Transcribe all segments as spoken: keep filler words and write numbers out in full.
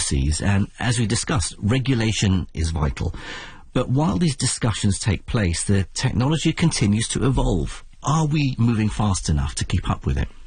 overseas, and as we discussed, regulation is vital. But while these discussions take place, the technology continues to evolve. Are we moving fast enough to keep up with it?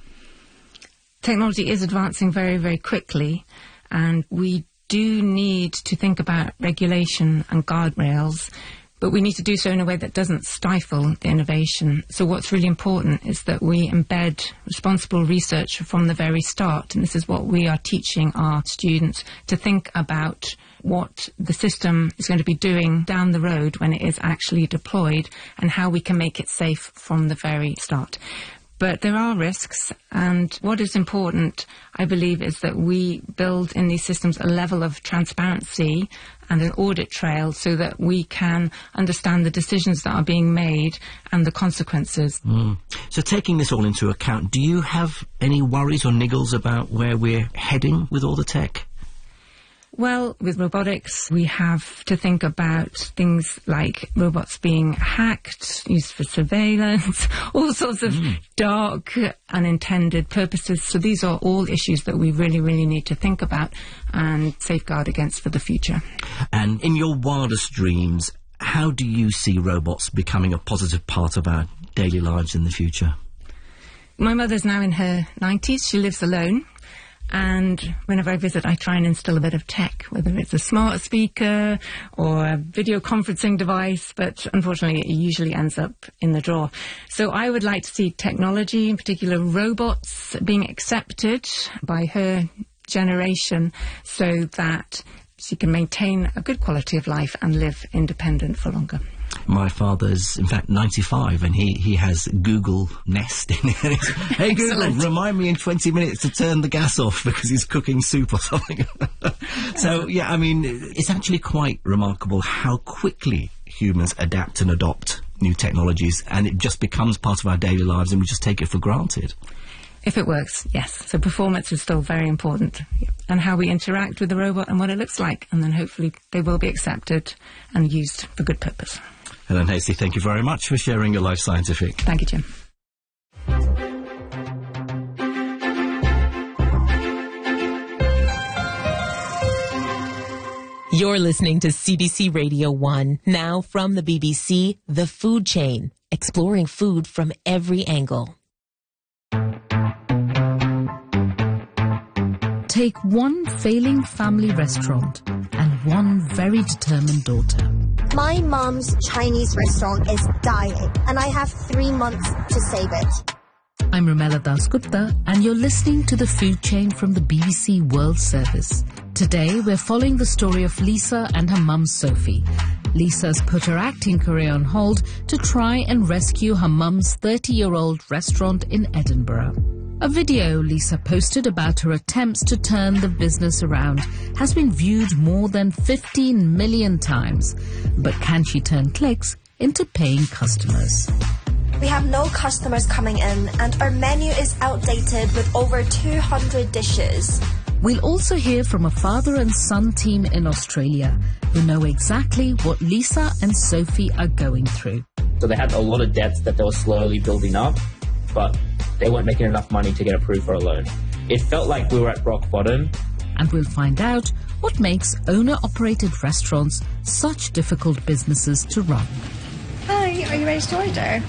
Technology is advancing very, very quickly, and we do need to think about regulation and guardrails, but we need to do so in a way that doesn't stifle the innovation. So what's really important is that we embed responsible research from the very start, and this is what we are teaching our students, to think about what the system is going to be doing down the road when it is actually deployed, and how we can make it safe from the very start. But there are risks, and what is important, I believe, is that we build in these systems a level of transparency and an audit trail so that we can understand the decisions that are being made and the consequences. Mm. So taking this all into account, do you have any worries or niggles about where we're heading with all the tech? Well, with robotics, we have to think about things like robots being hacked, used for surveillance, all sorts of mm. dark, unintended purposes. So these are all issues that we really, really need to think about and safeguard against for the future. And in your wildest dreams, how do you see robots becoming a positive part of our daily lives in the future? My mother's now in her nineties. She lives alone. And whenever I visit, I try and instill a bit of tech, whether it's a smart speaker or a video conferencing device, but unfortunately it usually ends up in the drawer. So I would like to see technology, in particular robots, being accepted by her generation so that she can maintain a good quality of life and live independent for longer. My father's, in fact, ninety-five, and he, he has Google Nest in it. Hey, Google, remind me in twenty minutes to turn the gas off because he's cooking soup or something. So, yeah, I mean, it's actually quite remarkable how quickly humans adapt and adopt new technologies, and it just becomes part of our daily lives and we just take it for granted. If it works, yes. So performance is still very important, and how we interact with the robot and what it looks like, and then hopefully they will be accepted and used for good purpose. Helen Hastie, thank you very much for sharing your Life Scientific. Thank you, Jim. You're listening to C B C Radio one. Now from the B B C, The Food Chain, exploring food from every angle. Take one failing family restaurant and one very determined daughter. My mom's Chinese restaurant is dying, and I have three months to save it. I'm Romela Dasgupta, and you're listening to The Food Chain from the B B C World Service. Today, we're following the story of Lisa and her mum, Sophie. Lisa's put her acting career on hold to try and rescue her mum's thirty-year-old restaurant in Edinburgh. A video Lisa posted about her attempts to turn the business around has been viewed more than fifteen million times. But can she turn clicks into paying customers? We have no customers coming in, and our menu is outdated with over two hundred dishes. We'll also hear from a father and son team in Australia who know exactly what Lisa and Sophie are going through. So they had a lot of debts that they were slowly building up, but they weren't making enough money to get approved for a loan. It felt like we were at rock bottom. And we'll find out what makes owner-operated restaurants such difficult businesses to run. Hi, are you ready to order?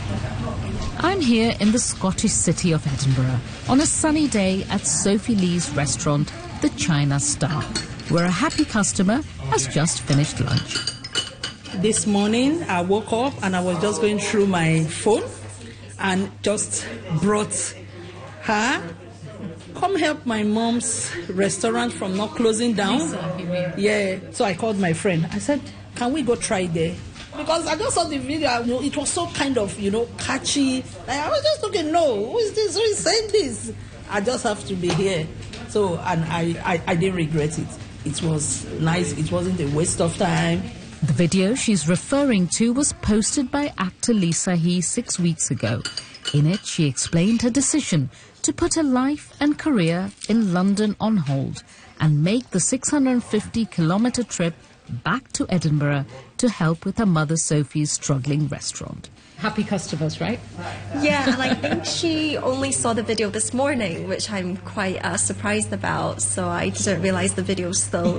I'm here in the Scottish city of Edinburgh on a sunny day at Sophie Lee's restaurant, the China Star, where a happy customer has just finished lunch. This morning I woke up and I was just going through my phone and just brought her, come help my mom's restaurant from not closing down. Yeah, so I called my friend. I said, can we go try there? Because I just saw the video, you know, it was so kind of, you know, catchy. I was just thinking, no, who is this? Who is saying this? I just have to be here. So, and I, I, I didn't regret it. It was nice. It wasn't a waste of time. The video she's referring to was posted by actor Lisa He six weeks ago. In it, she explained her decision to put her life and career in London on hold and make the six hundred fifty kilometre trip back to Edinburgh to help with her mother Sophie's struggling restaurant. Happy customers, right? Yeah, and I think she only saw the video this morning, which I'm quite uh, surprised about, so I didn't realise the video was still